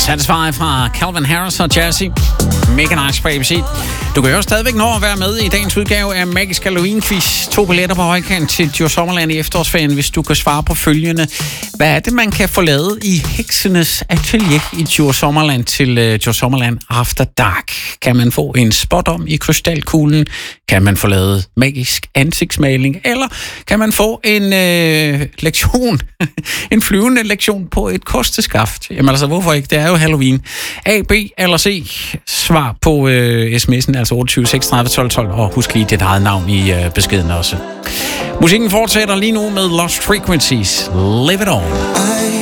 Satisfy fra Calvin Harris og Jazzy. Mega nice på ABC. Du kan jo stadigvæk nå at være med i dagens udgave af Magisk Halloween-quiz. 2 billetter på højkant til Djurs Sommerland i efterårsferien, hvis du kan svare på følgende. Hvad er det, man kan få lavet i heksenes atelier i Djurs Sommerland til Djurs Sommerland After Dark? Kan man få en spot om i krystalkuglen? Kan man få lavet magisk ansigtsmaling? Eller kan man få en lektion, en flyvende lektion på et kosteskaft? Jamen altså, hvorfor ikke? Det er jo Halloween. A, B eller C? Svar på sms'en, altså 28 36 12 12, og husk lige dit eget navn i beskeden også. Musikken fortsætter lige nu med Lost Frequencies. Live it on.